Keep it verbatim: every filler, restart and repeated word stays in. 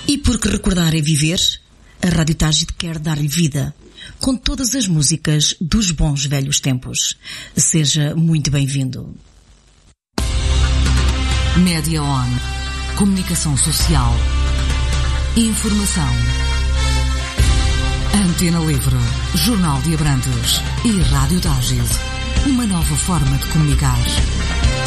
E porque recordar é viver, a Rádio Tágide quer dar-lhe vida, com todas as músicas dos bons velhos tempos. Seja muito bem-vindo. Média On. Comunicação social. Informação. Antena Livre. Jornal de Abrantes. E Rádio Tágide. Uma nova forma de comunicar.